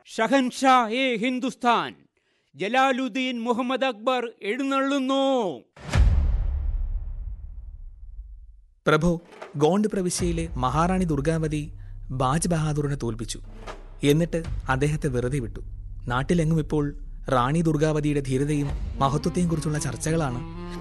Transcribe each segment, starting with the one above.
Shahanshah A Hindustan Jalaluddin Muhammad Akbar എഴുന്നള്ളുന്നു. പ്രഭു, ഗോണ്ട് പ്രവിശ്യയിലെ മഹാറാണി Durgavati badge ബഹാദൂറിനെ തോൽപ്പിച്ചു. എന്നിട്ട് അദ്ദേഹത്തെ വെറുതെ വിട്ടു. നാട്ടിലെങ്ങും ഇപ്പോൾ റാണി ദുർഗാവതിയുടെ ധീരതയും മഹത്വത്തെയും കുറിച്ചുള്ള ചർച്ചകളാണ്.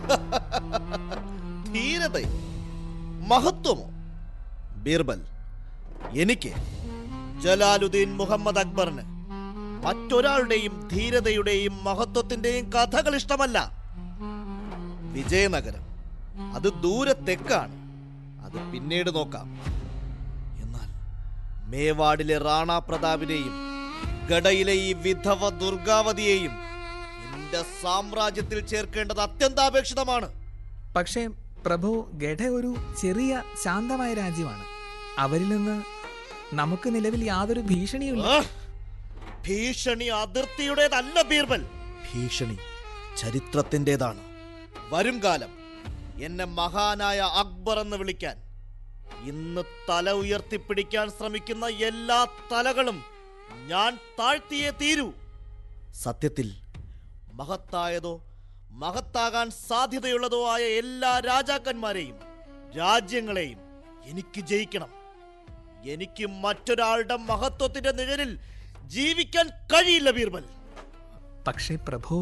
ധീരതയോ മഹത്വമോ? ബീർബൽ, എനിക്ക് ജലാലുദ്ദീൻ മുഹമ്മദ് അക്ബറിന് മറ്റൊരാളുടെയും ധീരതയുടെയും മഹത്വത്തിന്റെയും കഥകൾ ഇഷ്ടമല്ല. വിജയനഗരം അത് ദൂരെ തെക്കാണ്, അത് പിന്നീട് നോക്കാം. എന്നാൽ മേവാഡിലെ റാണാ പ്രതാപിനെയും ഗഡയിലെ ഈ വിധവ ദുർഗാവതിയെയും എന്റെ സാമ്രാജ്യത്തിൽ ചേർക്കേണ്ടത് അത്യന്താപേക്ഷിതമാണ്. പക്ഷേ പ്രഭു, ഗഡ ഒരു ചെറിയ ശാന്തമായ രാജ്യമാണ്. അവരിൽ നിന്ന് നമുക്ക് നിലവിൽ യാതൊരു ഭീഷണിയുമില്ല. ഭീഷണി അതിർത്തിയുടേതല്ല ബീർബൽ, ഭീഷണി ചരിത്രത്തിൻ്റെതാണ്. വരും കാലം എന്നെ മഹാനായ അക്ബർ എന്ന് വിളിക്കാൻ, ഇന്ന് തല ഉയർത്തിപ്പിടിക്കാൻ ശ്രമിക്കുന്ന എല്ലാ തലകളും ഞാൻ താഴ്ത്തിയേ തീരൂ. സത്യത്തിൽ മഹത്തായതോ മഹത്താകാൻ സാധ്യതയുള്ളതോ ആയ എല്ലാ രാജാക്കന്മാരെയും രാജ്യങ്ങളെയും എനിക്ക് ജയിക്കണം. എനിക്ക് മറ്റൊരാളുടെ മഹത്വത്തിന്റെ നിഴലിൽ ജീവിക്കാൻ കഴിയില്ല ബീർബൽ. പക്ഷേ പ്രഭു,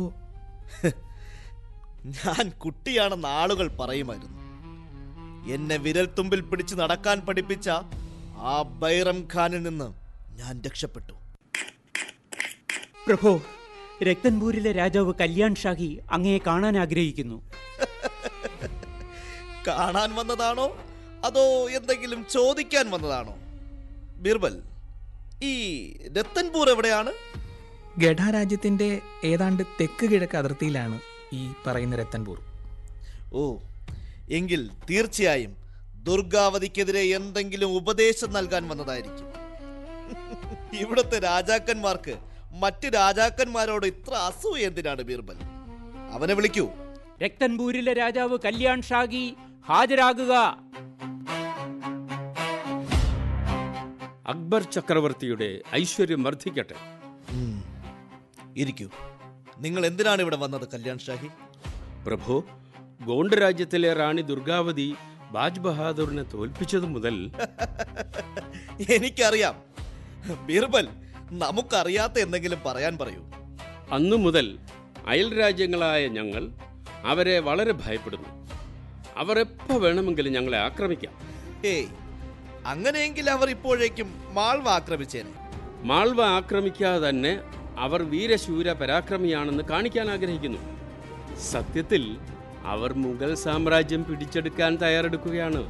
ഞാൻ കുട്ടിയാണെന്ന് ആളുകൾ പറയുമായിരുന്നു. എന്നെ വിരൽത്തുമ്പിൽ പിടിച്ച് നടക്കാൻ പഠിപ്പിച്ച ആ ബൈറം ഖാനിൽ നിന്ന് ഞാൻ രക്ഷപ്പെട്ടു. പ്രഭു, രക്തൻപൂരിലെ രാജാവ് കല്യാൺ ഷാഹി അങ്ങയെ കാണാൻ ആഗ്രഹിക്കുന്നു. കാണാൻ വന്നതാണോ അതോ എന്തെങ്കിലും ചോദിക്കാൻ വന്നതാണോ? ബീർബൽ, ഈ രത്തൻപൂർ എവിടെയാണ്? ഗഡ രാജ്യത്തിന്റെ ഏതാണ്ട് തെക്ക് കിഴക്ക് അതിർത്തിയിലാണ് ഈ പറയുന്ന രത്തൻപൂർ. ഓ, എങ്കിൽ തീർച്ചയായും ദുർഗാവതിക്കെതിരെ എന്തെങ്കിലും ഉപദേശം നൽകാൻ വന്നതായിരിക്കും. ഇവിടുത്തെ രാജാക്കന്മാർക്ക് മറ്റ് രാജാക്കന്മാരോട് ഇത്ര അസൂയ എന്തിനാണ് ബീർബൽ? അവനെ വിളിക്കൂ. രക്തൻപൂരിലെ രാജാവ് കല്യാൺ ഷാഹി ഹാജരാകുക. അക്ബർ ചക്രവർത്തിയുടെ ഐശ്വര്യം വർദ്ധിക്കട്ടെ. ഇരിക്കൂ. നിങ്ങൾ എന്തിനാണ് ഇവിടെ വന്നത് കല്യാൺ ഷാഹി? പ്രഭു, ഗോണ്ട് രാജ്യത്തിലെ റാണി ദുർഗാവതി ബാജ് ബഹാദൂറിനെ തോൽപ്പിച്ചതു മുതൽ എനിക്കറിയാം. ബീർബൽ, നമുക്കറിയാത്ത എന്തെങ്കിലും പറയാൻ പറയൂ. അന്നു മുതൽ അയൽ രാജ്യങ്ങളായ ഞങ്ങൾ അവരെ വളരെ ഭയപ്പെടുന്നു. അവർ എപ്പോ വേണമെങ്കിലും ഞങ്ങളെ ആക്രമിക്കാം. ഏയ്, അങ്ങനെയെങ്കിൽ അവർ ഇപ്പോഴേക്കും മാൾവ ആക്രമിച്ചേനെ. മാൾവ ആക്രമിക്കാതെ തന്നെ അവർ വീരശൂര പരാക്രമിയാണെന്ന് കാണിക്കാൻ ആഗ്രഹിക്കുന്നു. സത്യത്തിൽ അവർ മുഗൾ സാമ്രാജ്യം പിടിച്ചെടുക്കാൻ തയ്യാറെടുക്കുകയാണ്.